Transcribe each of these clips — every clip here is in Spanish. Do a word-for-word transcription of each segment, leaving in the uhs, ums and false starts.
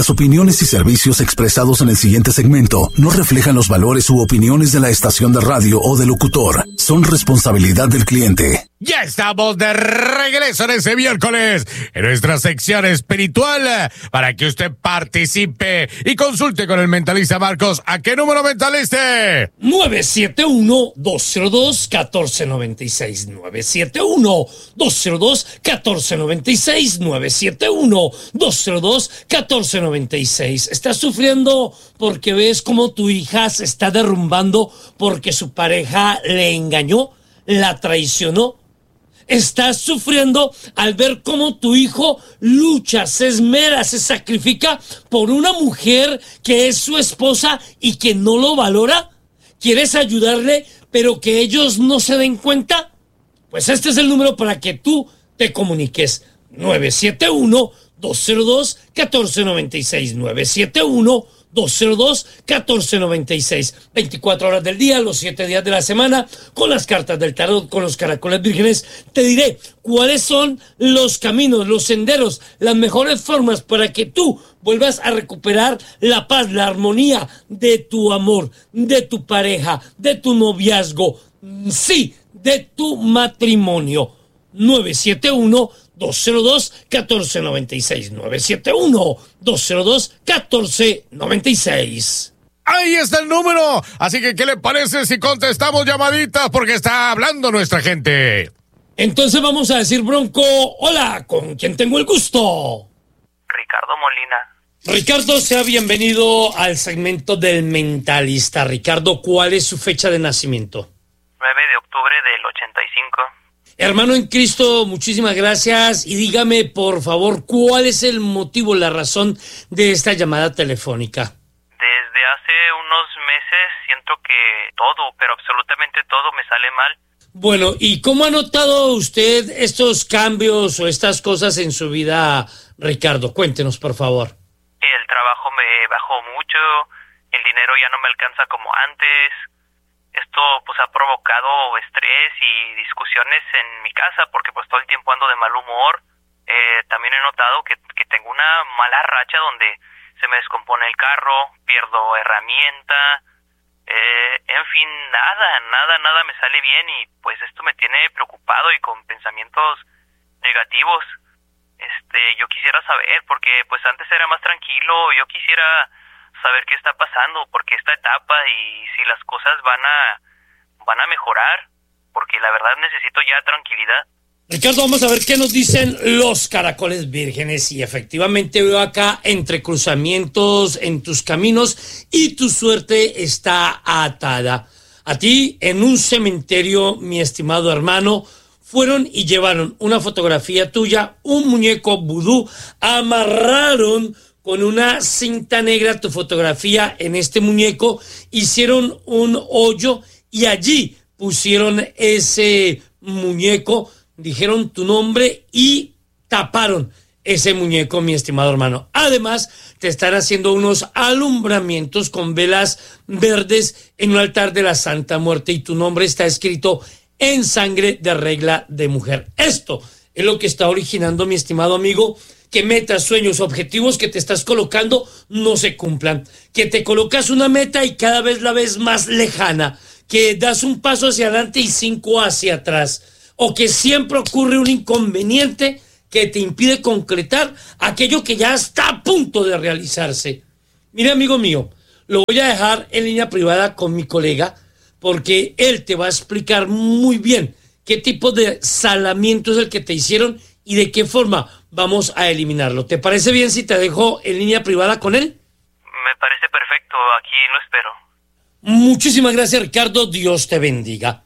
Las opiniones y servicios expresados en el siguiente segmento no reflejan los valores u opiniones de la estación de radio o del locutor. Son responsabilidad del cliente. Ya estamos de regreso en ese miércoles en nuestra sección espiritual para que usted participe y consulte con el mentalista Marcos. ¿A qué número, mentalista? nueve siete uno, dos cero dos, uno cuatro nueve seis. nueve siete uno, dos cero dos, uno cuatro nueve seis. nueve siete uno, dos cero dos, uno cuatro nueve seis. ¿Estás sufriendo porque ves cómo tu hija se está derrumbando porque su pareja le engañó, la traicionó? ¿Estás sufriendo al ver cómo tu hijo lucha, se esmera, se sacrifica por una mujer que es su esposa y que no lo valora? ¿Quieres ayudarle, pero que ellos no se den cuenta? Pues este es el número para que tú te comuniques. nueve siete uno, dos cero dos, uno cuatro nueve seis. nueve siete uno, dos cero dos, uno cuatro nueve seis. veinticuatro horas del día, los siete días de la semana, con las cartas del tarot, con los caracoles vírgenes, te diré cuáles son los caminos, los senderos, las mejores formas para que tú vuelvas a recuperar la paz, la armonía de tu amor, de tu pareja, de tu noviazgo, sí, de tu matrimonio. nueve siete uno, dos cero dos, uno cuatro nueve seis. nueve siete uno, dos cero dos, uno cuatro nueve seis. Ahí está el número. Así que, ¿qué le parece si contestamos llamaditas? Porque está hablando nuestra gente. Entonces vamos a decir, Bronco, hola, ¿con quién tengo el gusto? Ricardo Molina. Ricardo, sea bienvenido al segmento del mentalista. Ricardo, ¿cuál es su fecha de nacimiento? nueve de octubre del ochenta y cinco. Hermano en Cristo, muchísimas gracias y dígame, por favor, ¿cuál es el motivo, la razón de esta llamada telefónica? Desde hace unos meses siento que todo, pero absolutamente todo me sale mal. Bueno, ¿y cómo ha notado usted estos cambios o estas cosas en su vida, Ricardo? Cuéntenos, por favor. El trabajo me bajó mucho, el dinero ya no me alcanza como antes. Esto pues ha provocado estrés y discusiones en mi casa porque pues todo el tiempo ando de mal humor. Eh, también he notado que, que tengo una mala racha donde se me descompone el carro, pierdo herramienta, eh, en fin, nada, nada, nada me sale bien y pues esto me tiene preocupado y con pensamientos negativos. Este, yo quisiera saber porque pues antes era más tranquilo, yo quisiera saber qué está pasando, porque esta etapa y si las cosas van a van a mejorar, porque la verdad necesito ya tranquilidad. Ricardo, vamos a ver qué nos dicen los caracoles vírgenes y efectivamente veo acá entrecruzamientos en tus caminos y tu suerte está atada. A ti en un cementerio, mi estimado hermano, fueron y llevaron una fotografía tuya, un muñeco vudú, amarraron con una cinta negra tu fotografía en este muñeco, hicieron un hoyo y allí pusieron ese muñeco, dijeron tu nombre y taparon ese muñeco, mi estimado hermano. Además, te están haciendo unos alumbramientos con velas verdes en un altar de la Santa Muerte y tu nombre está escrito en sangre de regla de mujer. Esto es lo que está originando, mi estimado amigo, que metas, sueños, objetivos que te estás colocando no se cumplan, que te colocas una meta y cada vez la ves más lejana, que das un paso hacia adelante y cinco hacia atrás, o que siempre ocurre un inconveniente que te impide concretar aquello que ya está a punto de realizarse. Mira, amigo mío, lo voy a dejar en línea privada con mi colega porque él te va a explicar muy bien qué tipo de salamiento es el que te hicieron y de qué forma vamos a eliminarlo. ¿Te parece bien si te dejo en línea privada con él? Me parece perfecto, aquí lo espero. Muchísimas gracias, Ricardo, Dios te bendiga.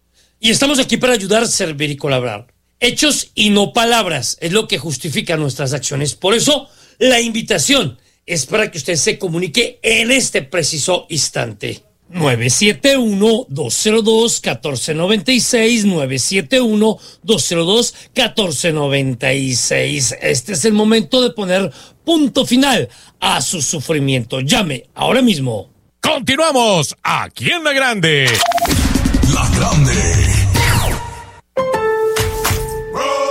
Y estamos aquí para ayudar, servir y colaborar. Hechos y no palabras es lo que justifica nuestras acciones. Por eso, la invitación es para que usted se comunique en este preciso instante. nueve siete uno, dos cero dos, uno cuatro nueve seis, nueve siete uno, dos cero dos, uno cuatro nueve seis. Este es el momento de poner punto final a su sufrimiento. Llame ahora mismo. Continuamos aquí en La Grande. La Grande.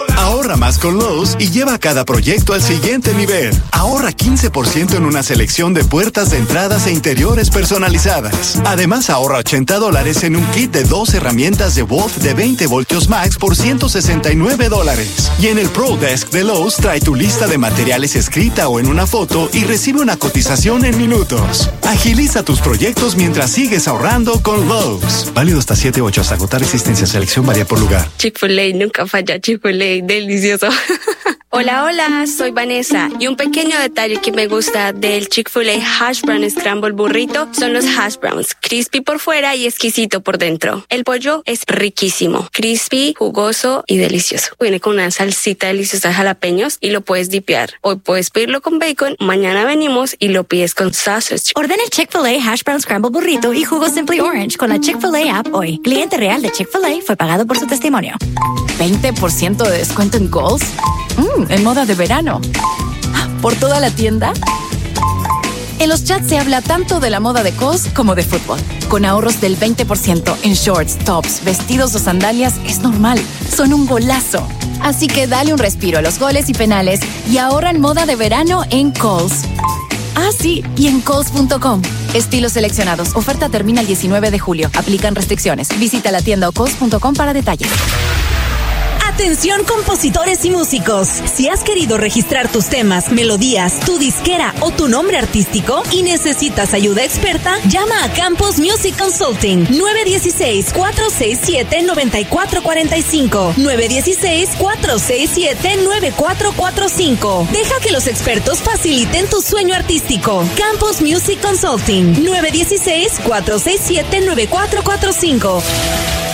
Ahorra más con Lowe's y lleva cada proyecto al siguiente nivel. Ahorra quince por ciento en una selección de puertas de entradas e interiores personalizadas. Además, ahorra ochenta dólares en un kit de dos herramientas de Wolf de veinte voltios max por ciento sesenta y nueve dólares. Y en el Pro Desk de Lowe's trae tu lista de materiales escrita o en una foto y recibe una cotización en minutos. Agiliza tus proyectos mientras sigues ahorrando con Lowe's. Válido hasta siete ocho hasta agotar existencia. Selección varía por lugar. Chick-fil-A nunca falla. Chick-fil-A, delicioso. Hola, hola, soy Vanessa y un pequeño detalle que me gusta del Chick-fil-A Hash Brown Scramble Burrito son los hash browns, crispy por fuera y exquisito por dentro. El pollo es riquísimo, crispy, jugoso y delicioso. Viene con una salsita deliciosa de jalapeños y lo puedes dipear. Hoy puedes pedirlo con bacon, mañana venimos y lo pides con sausage. Ordena el Chick-fil-A Hash Brown Scramble Burrito y jugo Simply Orange con la Chick-fil-A app hoy. Cliente real de Chick-fil-A fue pagado por su testimonio. ¿veinte por ciento de descuento en Kohl's? Mm, en moda de verano. ¿Por toda la tienda? En los chats se habla tanto de la moda de Kohl's como de fútbol. Con ahorros del veinte por ciento en shorts, tops, vestidos o sandalias es normal. Son un golazo. Así que dale un respiro a los goles y penales y ahorra en moda de verano en Kohl's. Ah, sí, y en Kohl's punto com. Estilos seleccionados. Oferta termina el diecinueve de julio. Aplican restricciones. Visita la tienda o Kohl's punto com para detalles. Atención compositores y músicos. Si has querido registrar tus temas, melodías, tu disquera o tu nombre artístico y necesitas ayuda experta, llama a Campus Music Consulting nueve uno seis, cuatro seis siete, nueve cuatro cuatro cinco nueve uno seis, cuatro seis siete, nueve cuatro cuatro cinco. Deja que los expertos faciliten tu sueño artístico. Campus Music Consulting nueve uno seis, cuatro seis siete, nueve cuatro cuatro cinco.